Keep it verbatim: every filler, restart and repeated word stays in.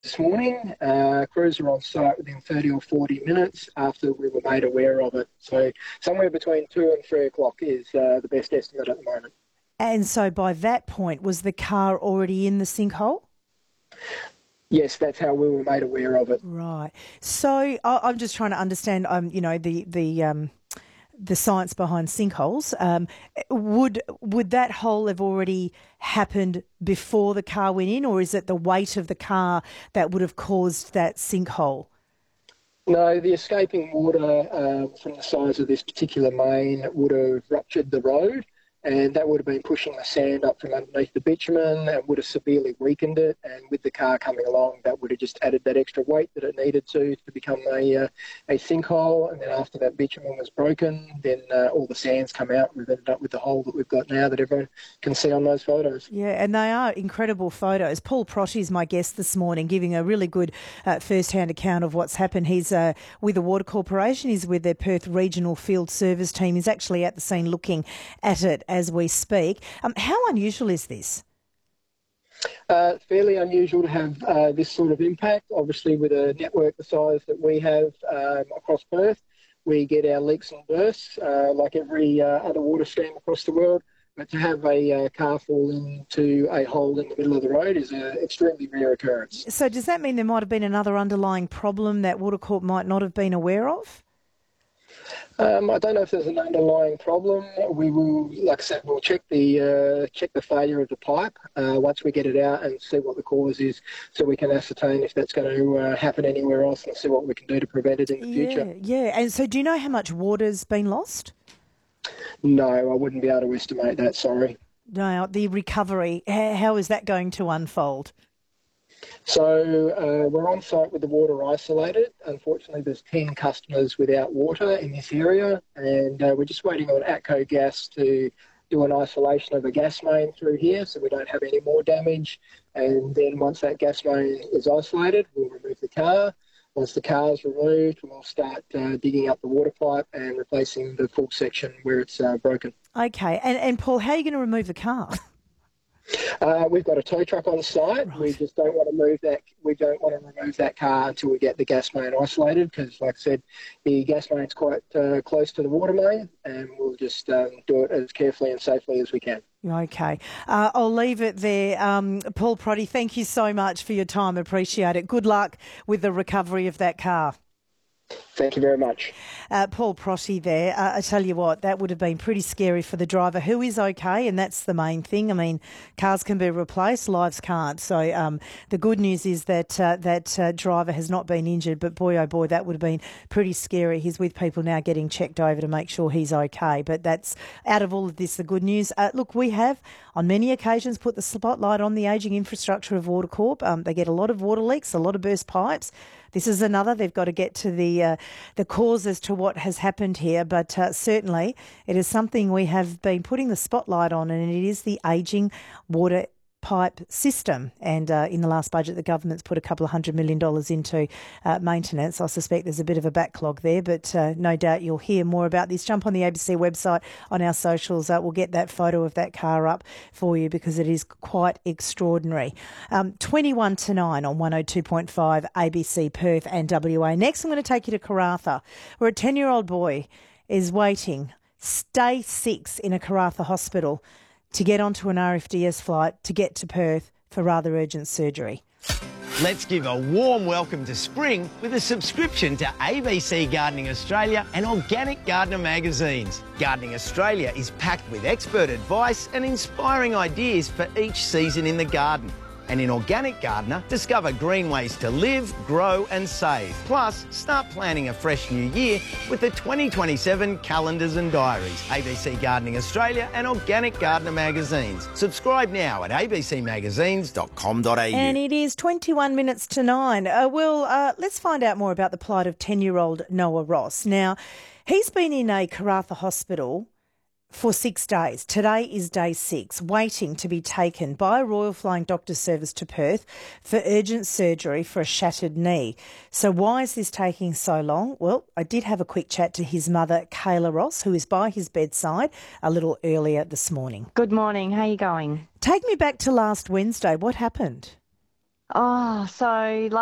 this morning. Uh, crews were on site within thirty or forty minutes after we were made aware of it. So somewhere between two and three o'clock is uh, the best estimate at the moment. And so by that point, was the car already in the sinkhole? Yes, that's how we were made aware of it. Right. So I, I'm just trying to understand, um, you know, the the um, the science behind sinkholes. Um, would would that hole have already happened before the car went in, or is it the weight of the car that would have caused that sinkhole? No, the escaping water um, from the size of this particular main would have ruptured the road, and that would have been pushing the sand up from underneath the bitumen and would have severely weakened it. And with the car coming along, that would have just added that extra weight that it needed to to become a uh, a sinkhole. And then after that bitumen was broken, then uh, all the sand's come out. We've ended up with the hole that we've got now that everyone can see on those photos. Yeah, and they are incredible photos. Paul Protty is my guest this morning, giving a really good uh, first-hand account of what's happened. He's uh, with the Water Corporation. He's with their Perth Regional Field Service team. He's actually at the scene looking at it as we speak. Um, how unusual is this? Uh, fairly unusual to have uh, this sort of impact. Obviously, with a network the size that we have um, across Perth, we get our leaks and bursts uh, like every uh, other water stream across the world. But to have a uh, car fall into a hole in the middle of the road is an extremely rare occurrence. So does that mean there might have been another underlying problem that Water Corp might not have been aware of? Um, I don't know if there's an underlying problem. We will, like I said, we'll check the uh, check the failure of the pipe uh, once we get it out and see what the cause is, so we can ascertain if that's going to uh, happen anywhere else and see what we can do to prevent it in the yeah, future. Yeah, and so do you know how much water's been lost? No, I wouldn't be able to estimate that, sorry. No, the recovery, how is that going to unfold? So uh, we're on site with the water isolated. Unfortunately, there's ten customers without water in this area, and uh, we're just waiting on ATCO Gas to do an isolation of a gas main through here so we don't have any more damage. And then once that gas main is isolated, we'll remove the car. Once the car is removed, we'll start uh, digging up the water pipe and replacing the full section where it's uh, broken. Okay, and, and Paul, how are you going to remove the car? Uh, we've got a tow truck on site. Right. We just don't want to move that. We don't want to remove that car until we get the gas main isolated, because, like I said, the gas main's quite uh, close to the water main, and we'll just um, do it as carefully and safely as we can. Okay, uh, I'll leave it there. Um, Paul Protty, thank you so much for your time. Appreciate it. Good luck with the recovery of that car. Thank you very much. Uh, Paul Protty there. Uh, I tell you what, that would have been pretty scary for the driver, who is okay, and that's the main thing. I mean, cars can be replaced, lives can't. So um, the good news is that uh, that uh, driver has not been injured, but boy, oh boy, that would have been pretty scary. He's with people now getting checked over to make sure he's okay. But that's, out of all of this, the good news. Uh, look, we have on many occasions put the spotlight on the ageing infrastructure of Water Corp. Um, they get a lot of water leaks, a lot of burst pipes. This is another. They've got to get to the uh, the cause as to what has happened here, but uh, certainly it is something we have been putting the spotlight on, and it is the ageing water pipe system. And uh, in the last budget, the government's put a couple of hundred million dollars into uh, maintenance. I suspect there's a bit of a backlog there, but uh, no doubt you'll hear more about this. Jump on the A B C website, on our socials. Uh, we'll get that photo of that car up for you because it is quite extraordinary. Um, twenty-one to nine on one oh two point five A B C Perth and W A. Next, I'm going to take you to Karratha, where a ten-year-old boy is waiting, day six in a Karratha hospital, to get onto an R F D S flight to get to Perth for rather urgent surgery. Let's give a warm welcome to spring with a subscription to A B C Gardening Australia and Organic Gardener magazines. Gardening Australia is packed with expert advice and inspiring ideas for each season in the garden. And in Organic Gardener, discover green ways to live, grow and save. Plus, start planning a fresh new year with the twenty twenty-seven calendars and diaries. A B C Gardening Australia and Organic Gardener magazines. Subscribe now at a b c magazines dot com dot a u. And it is twenty-one minutes to nine. Uh, well, uh, let's find out more about the plight of ten-year-old Noah Ross. Now, he's been in a Karratha hospital for six days. Today is day six, waiting to be taken by a Royal Flying Doctor Service to Perth for urgent surgery for a shattered knee. So why is this taking so long? Well, I did have a quick chat to his mother, Kayla Ross, who is by his bedside a little earlier this morning. Good morning. How are you going? Take me back to last Wednesday. What happened? Oh, so